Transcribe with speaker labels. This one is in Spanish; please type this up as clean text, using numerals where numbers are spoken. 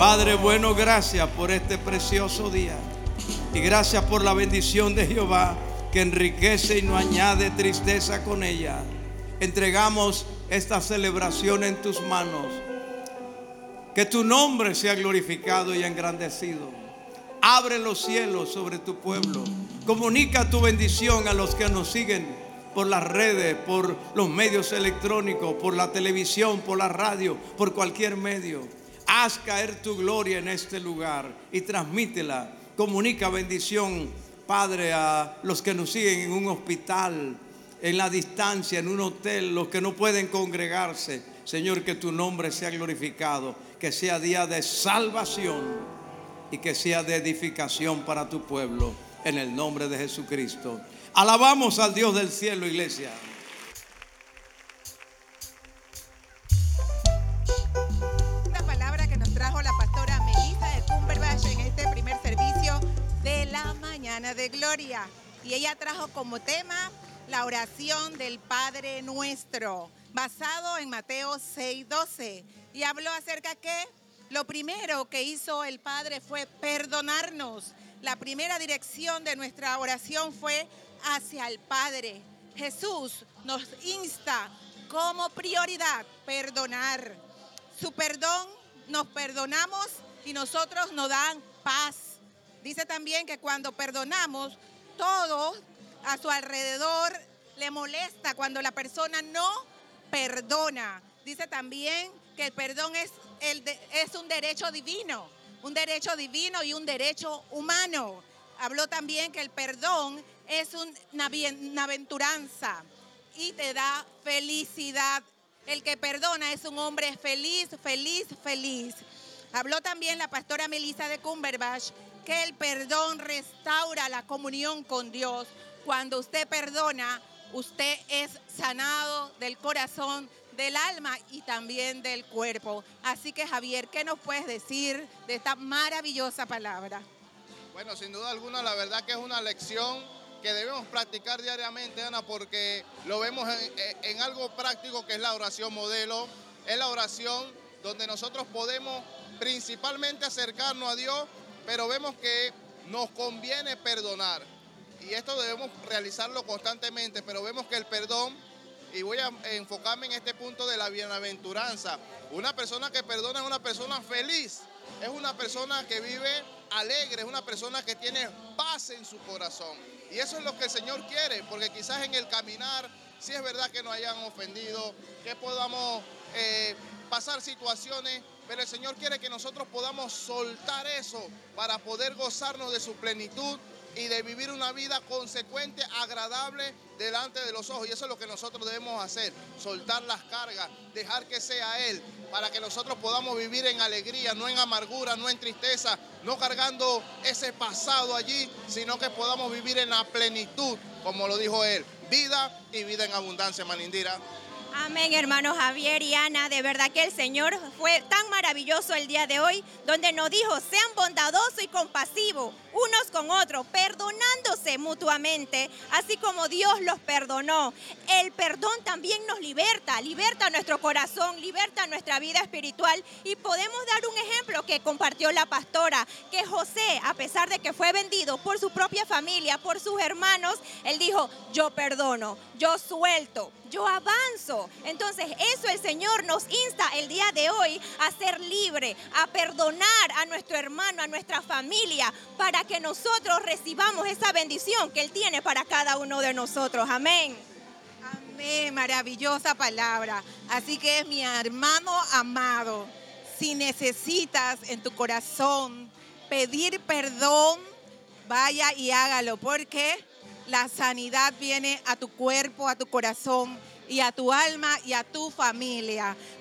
Speaker 1: Padre bueno, gracias por este precioso día. Y gracias por la bendición de Jehová que enriquece y no añade tristeza con ella. Entregamos esta celebración en tus manos. Que tu nombre sea glorificado y engrandecido. Abre los cielos sobre tu pueblo. Comunica tu bendición a los que nos siguen por las redes, por los medios electrónicos, por la televisión, por la radio, por cualquier medio. Haz caer tu gloria en este lugar y transmítela. Comunica bendición, Padre, a los que nos siguen en un hospital, en la distancia, en un hotel, los que no pueden congregarse. Señor, que tu nombre sea glorificado, que sea día de salvación y que sea de edificación para tu pueblo, en el nombre de Jesucristo. Alabamos al Dios del cielo, iglesia.
Speaker 2: La palabra que nos trajo la pastora Melissa de Cumberbatch en este primer servicio de la mañana de gloria. Y ella trajo como tema la oración del Padre Nuestro, basado en Mateo 6:12. Y habló acerca que lo primero que hizo el Padre fue perdonarnos. La primera dirección de nuestra oración fue hacia el Padre. Jesús nos insta como prioridad perdonar. Su perdón, nos perdonamos y nosotros nos dan paz. Dice también que cuando perdonamos, todo a su alrededor le molesta cuando la persona no perdona. Dice también que el perdón es un derecho divino y un derecho humano. Habló también que el perdón es una bienaventuranza y te da felicidad. El que perdona es un hombre feliz, feliz, feliz. Habló también la pastora Melissa de Cumberbatch que el perdón restaura la comunión con Dios. Cuando usted perdona, usted es sanado del corazón, del alma y también del cuerpo. Así que Javier, ¿qué nos puedes decir de esta maravillosa palabra?
Speaker 3: Bueno, sin duda alguna, la verdad que es una lección que debemos practicar diariamente, Ana, porque lo vemos en algo práctico que es la oración modelo. Es la oración donde nosotros podemos principalmente acercarnos a Dios, pero vemos que nos conviene perdonar. Y esto debemos realizarlo constantemente, pero vemos que el perdón, y voy a enfocarme en este punto de la bienaventuranza. Una persona que perdona es una persona feliz, es una persona que vive alegre, es una persona que tiene paz en su corazón. Y eso es lo que el Señor quiere, porque quizás en el caminar, sí es verdad que nos hayan ofendido, que podamos pasar situaciones, pero el Señor quiere que nosotros podamos soltar eso para poder gozarnos de su plenitud y de vivir una vida consecuente, agradable delante de los ojos. Y eso es lo que nosotros debemos hacer, soltar las cargas, dejar que sea Él, para que nosotros podamos vivir en alegría, no en amargura, no en tristeza, no cargando ese pasado allí, sino que podamos vivir en la plenitud, como lo dijo Él, vida y vida en abundancia, Manindira.
Speaker 4: Amén, hermano Javier y Ana, de verdad que el Señor fue tan maravilloso el día de hoy, donde nos dijo, sean bondadosos y compasivos unos con otros, perdonándose mutuamente, así como Dios los perdonó. El perdón también nos liberta nuestro corazón, liberta nuestra vida espiritual, y podemos dar un ejemplo que compartió la pastora, que José, a pesar de que fue vendido por su propia familia, por sus hermanos, él dijo, yo perdono, yo suelto, yo avanzo. Entonces eso el Señor nos insta el día de hoy a ser libre, a perdonar a nuestro hermano, a nuestra familia, para que nosotros recibamos esa bendición que Él tiene para cada uno de nosotros. Amén.
Speaker 2: Amén, maravillosa palabra. Así que mi hermano amado, si necesitas en tu corazón pedir perdón, vaya y hágalo, porque la sanidad viene a tu cuerpo, a tu corazón y a tu alma y a tu familia.